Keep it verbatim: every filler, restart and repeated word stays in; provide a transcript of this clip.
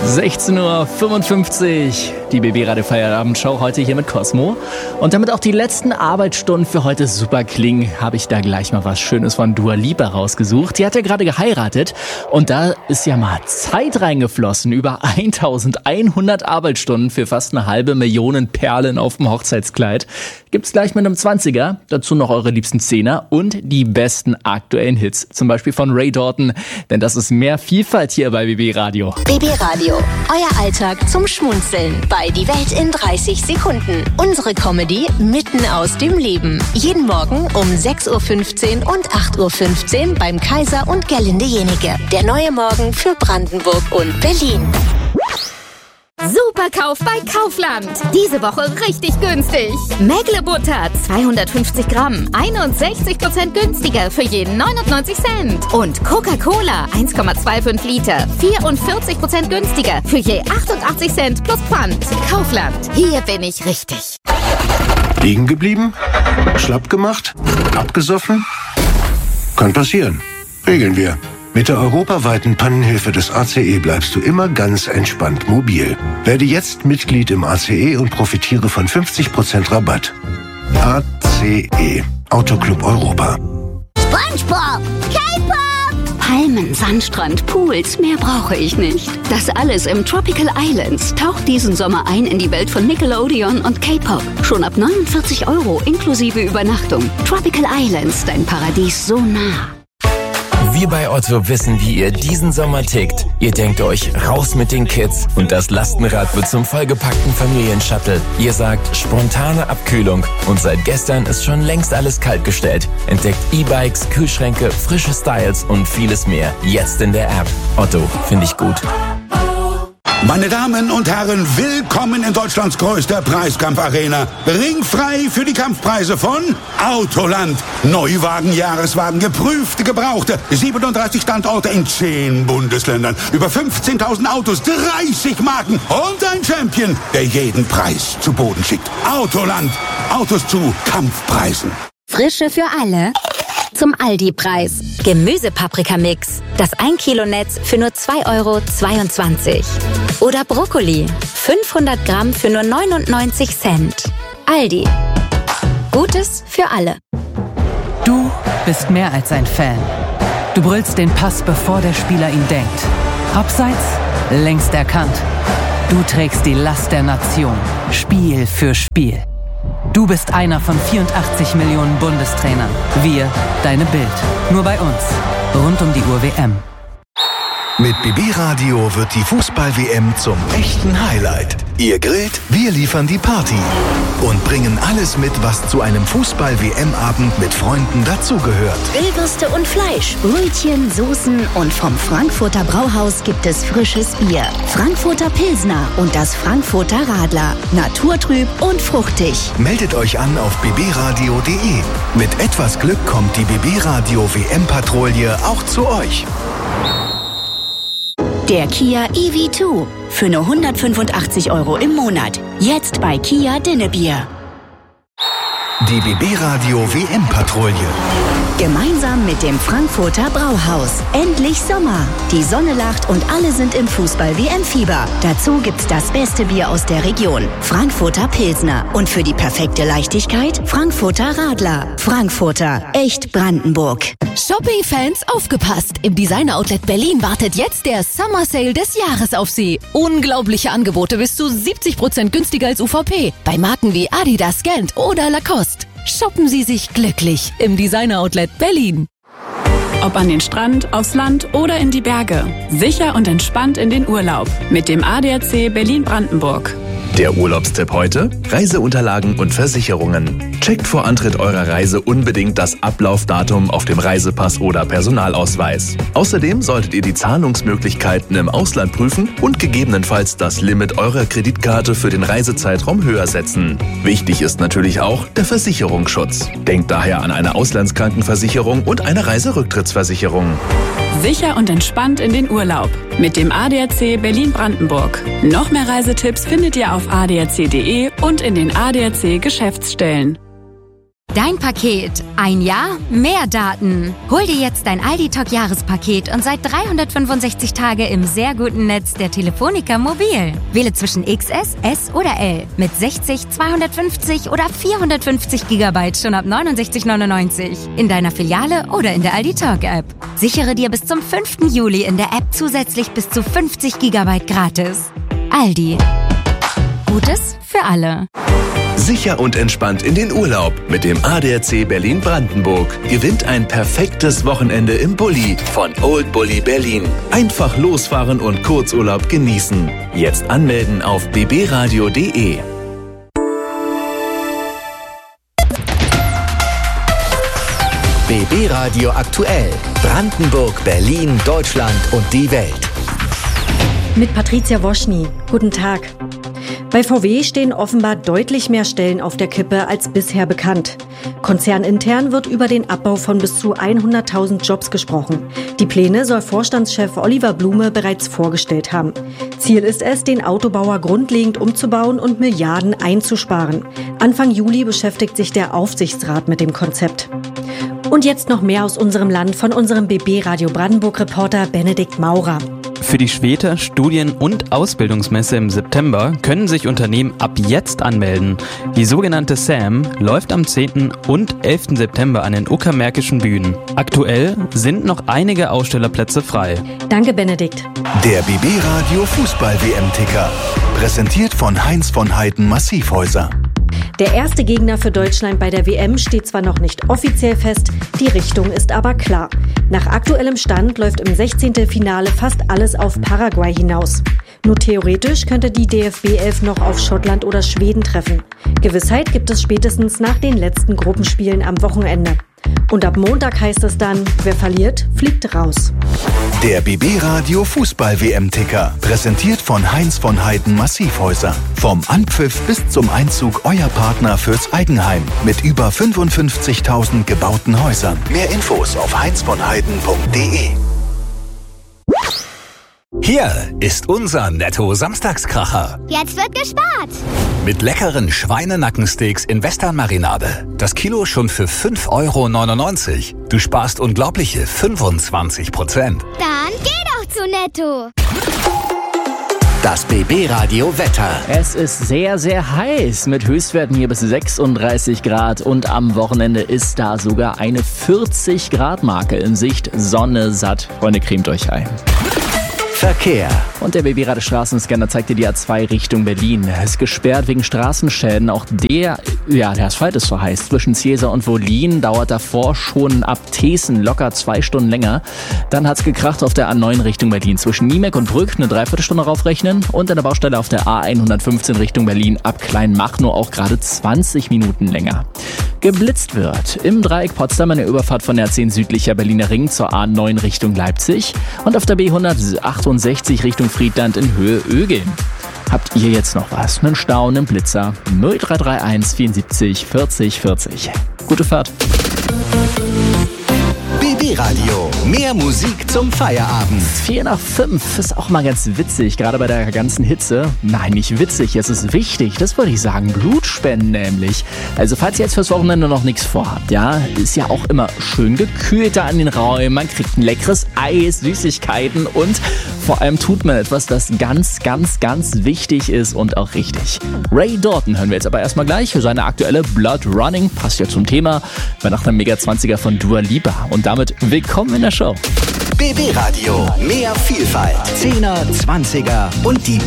sechzehn Uhr fünfundfünfzig, die B B Radio Feierabendschau heute hier mit Cosmo. Und damit auch die letzten Arbeitsstunden für heute super klingen, habe ich da gleich mal was Schönes von Dua Lipa rausgesucht. Die hat ja gerade geheiratet und da ist ja mal Zeit reingeflossen. Über eintausendeinhundert Arbeitsstunden für fast eine halbe Million Perlen auf dem Hochzeitskleid. Gibt's gleich mit einem zwanziger, dazu noch eure liebsten Zehner und die besten aktuellen Hits. Zum Beispiel von Ray Dalton, denn das ist mehr Vielfalt hier bei B B Radio. B B Radio, euer Alltag zum Schmunzeln bei Die Welt in dreißig Sekunden. Unsere Comedy mitten aus dem Leben. Jeden Morgen um sechs Uhr fünfzehn und acht Uhr fünfzehn beim Kaiser und Gerlinde Jenike. Der neue Morgen für Brandenburg und Berlin. Superkauf bei Kaufland. Diese Woche richtig günstig. Mägle-Butter zweihundertfünfzig Gramm, einundsechzig Prozent günstiger für jeden neunundneunzig Cent. Und Coca-Cola eins Komma fünfundzwanzig Liter, vierundvierzig Prozent günstiger für je achtundachtzig Cent plus Pfand. Kaufland, hier bin ich richtig. Liegen geblieben? Schlapp gemacht? Abgesoffen? Kann passieren. Regeln wir. Mit der europaweiten Pannenhilfe des A C E bleibst du immer ganz entspannt mobil. Werde jetzt Mitglied im A C E und profitiere von fünfzig Prozent Rabatt. A C E, Autoclub Europa. SpongeBob, K-Pop, Palmen, Sandstrand, Pools, mehr brauche ich nicht. Das alles im Tropical Islands. Taucht diesen Sommer ein in die Welt von Nickelodeon und K-Pop. Schon ab neunundvierzig Euro inklusive Übernachtung. Tropical Islands, dein Paradies so nah. Wir bei Otto wissen, wie ihr diesen Sommer tickt. Ihr denkt euch, raus mit den Kids und das Lastenrad wird zum vollgepackten Familienshuttle. Ihr sagt, spontane Abkühlung und seit gestern ist schon längst alles kaltgestellt. Entdeckt E-Bikes, Kühlschränke, frische Styles und vieles mehr. Jetzt in der App. Otto, finde ich gut. Meine Damen und Herren, willkommen in Deutschlands größter Preiskampfarena. Ringfrei für die Kampfpreise von Autoland. Neuwagen, Jahreswagen, geprüfte, gebrauchte. siebenunddreißig Standorte in zehn Bundesländern. Über fünfzehntausend Autos, dreißig Marken und ein Champion, der jeden Preis zu Boden schickt. Autoland. Autos zu Kampfpreisen. Frische für alle. Zum Aldi-Preis. Gemüsepaprikamix. Das ein Kilo Netz für nur zwei Euro zweiundzwanzig. Oder Brokkoli. fünfhundert Gramm für nur neunundneunzig Cent. Aldi. Gutes für alle. Du bist mehr als ein Fan. Du brüllst den Pass, bevor der Spieler ihn denkt. Abseits? Längst erkannt. Du trägst die Last der Nation. Spiel für Spiel. Du bist einer von vierundachtzig Millionen Bundestrainern. Wir, deine Bild. Nur bei uns. Rund um die Uhr W M. Mit B B Radio wird die Fußball-W M zum echten Highlight. Ihr grillt, wir liefern die Party. Und bringen alles mit, was zu einem Fußball-W M-Abend mit Freunden dazugehört. Grillwürste und Fleisch, Brötchen, Soßen und vom Frankfurter Brauhaus gibt es frisches Bier. Frankfurter Pilsner und das Frankfurter Radler. Naturtrüb und fruchtig. Meldet euch an auf b b radio punkt d e. Mit etwas Glück kommt die B B Radio W M-Patrouille auch zu euch. Der Kia E V zwei für nur hundertfünfundachtzig Euro im Monat. Jetzt bei Kia Dinnebier. Die B B Radio W M-Patrouille. Gemeinsam mit dem Frankfurter Brauhaus. Endlich Sommer. Die Sonne lacht und alle sind im Fußball-W M-Fieber. Dazu gibt's das beste Bier aus der Region. Frankfurter Pilsner. Und für die perfekte Leichtigkeit Frankfurter Radler. Frankfurter. Echt Brandenburg. Shopping-Fans, aufgepasst! Im Designer-Outlet Berlin wartet jetzt der Summer Sale des Jahres auf Sie. Unglaubliche Angebote bis zu siebzig Prozent günstiger als U V P. Bei Marken wie Adidas, Gant oder Lacoste. Shoppen Sie sich glücklich im Designer-Outlet Berlin. Ob an den Strand, aufs Land oder in die Berge. Sicher und entspannt in den Urlaub. Mit dem A D A C Berlin-Brandenburg. Der Urlaubstipp heute? Reiseunterlagen und Versicherungen. Checkt vor Antritt eurer Reise unbedingt das Ablaufdatum auf dem Reisepass oder Personalausweis. Außerdem solltet ihr die Zahlungsmöglichkeiten im Ausland prüfen und gegebenenfalls das Limit eurer Kreditkarte für den Reisezeitraum höher setzen. Wichtig ist natürlich auch der Versicherungsschutz. Denkt daher an eine Auslandskrankenversicherung und eine Reiserücktrittsversicherung. Sicher und entspannt in den Urlaub. Mit dem A D A C Berlin-Brandenburg. Noch mehr Reisetipps findet ihr auf a d a c punkt d e und in den A D A C Geschäftsstellen. Dein Paket. Ein Jahr, mehr Daten. Hol dir jetzt dein Aldi-Talk-Jahrespaket und seit dreihundertfünfundsechzig Tage im sehr guten Netz der Telefonica Mobil. Wähle zwischen X S, S oder L mit sechzig, zweihundertfünfzig oder vierhundertfünfzig Gigabyte schon ab neunundsechzig neunundneunzig in deiner Filiale oder in der Aldi Talk-App. Sichere dir bis zum fünften Juli in der App zusätzlich bis zu fünfzig Gigabyte gratis. Aldi. Gutes für alle. Sicher und entspannt in den Urlaub mit dem A D A C Berlin-Brandenburg. Gewinnt ein perfektes Wochenende im Bulli von Old Bulli Berlin. Einfach losfahren und Kurzurlaub genießen. Jetzt anmelden auf b b radio punkt de. B B Radio aktuell. Brandenburg, Berlin, Deutschland und die Welt. Mit Patricia Woschny. Guten Tag. Bei V W stehen offenbar deutlich mehr Stellen auf der Kippe als bisher bekannt. Konzernintern wird über den Abbau von bis zu hunderttausend Jobs gesprochen. Die Pläne soll Vorstandschef Oliver Blume bereits vorgestellt haben. Ziel ist es, den Autobauer grundlegend umzubauen und Milliarden einzusparen. Anfang Juli beschäftigt sich der Aufsichtsrat mit dem Konzept. Und jetzt noch mehr aus unserem Land von unserem B B Radio Brandenburg-Reporter Benedikt Maurer. Für die Schwete Studien- und Ausbildungsmesse im September können sich Unternehmen ab jetzt anmelden. Die sogenannte S A M läuft am zehnten und elften September an den uckermärkischen Bühnen. Aktuell sind noch einige Ausstellerplätze frei. Danke, Benedikt. Der B B Radio Fußball-W M-Ticker. Präsentiert von Heinz von Heiden Massivhäuser. Der erste Gegner für Deutschland bei der W M steht zwar noch nicht offiziell fest, die Richtung ist aber klar. Nach aktuellem Stand läuft im sechzehnten Finale fast alles auf Paraguay hinaus. Nur theoretisch könnte die D F B elf noch auf Schottland oder Schweden treffen. Gewissheit gibt es spätestens nach den letzten Gruppenspielen am Wochenende. Und ab Montag heißt es dann, wer verliert, fliegt raus. Der B B Radio Fußball-W M-Ticker. Präsentiert von Heinz von Heiden Massivhäuser. Vom Anpfiff bis zum Einzug euer Partner fürs Eigenheim. Mit über fünfundfünfzigtausend gebauten Häusern. Mehr Infos auf heinz von heiden punkt de. Hier ist unser Netto-Samstagskracher. Jetzt wird gespart. Mit leckeren Schweinenackensteaks in Western-Marinade. Das Kilo schon für fünf Euro neunundneunzig. Du sparst unglaubliche fünfundzwanzig Prozent. Dann geh doch zu Netto. Das B B Radio Wetter. Es ist sehr, sehr heiß mit Höchstwerten hier bis sechsunddreißig Grad und am Wochenende ist da sogar eine vierzig Grad Marke in Sicht. Sonne satt. Freunde, cremt euch ein. Verkehr. Und der B B Radio Straßenscanner zeigte die A zwei Richtung Berlin. Es ist gesperrt wegen Straßenschäden. Auch der, ja, der Asphalt ist so heiß. Zwischen Ziesar und Wollin dauert davor schon ab Thesen locker zwei Stunden länger. Dann hat's gekracht auf der A neun Richtung Berlin. Zwischen Niemek und Brück eine Dreiviertelstunde raufrechnen. Und an der Baustelle auf der A hundertfünfzehn Richtung Berlin ab Kleinmachnow auch gerade zwanzig Minuten länger. Geblitzt wird im Dreieck Potsdam eine Überfahrt von der A zehn südlicher Berliner Ring zur A neun Richtung Leipzig und auf der B hundertachtundsechzig Richtung Friedland in Höhe Ögeln. Habt ihr jetzt noch was? Einen Stau, einen Blitzer? null drei drei eins vierundsiebzig vierzig vierzig. Gute Fahrt. B B Radio. Mehr Musik zum Feierabend. vier nach fünf ist auch mal ganz witzig, gerade bei der ganzen Hitze. Nein, nicht witzig, es ist wichtig, das würde ich sagen. Blutspenden nämlich. Also falls ihr jetzt fürs Wochenende noch nichts vorhabt, ja, ist ja auch immer schön gekühlt da an den Räumen. Man kriegt ein leckeres Eis, Süßigkeiten und vor allem tut man etwas, das ganz, ganz, ganz wichtig ist und auch richtig. Ray Dalton hören wir jetzt aber erstmal gleich für seine aktuelle Blood Running. Passt ja zum Thema. Bei nach einem Mega zwanziger von Dua Lipa. Und damit willkommen in der Show. B B Radio. Mehr Vielfalt. Zehner, Zwanziger und die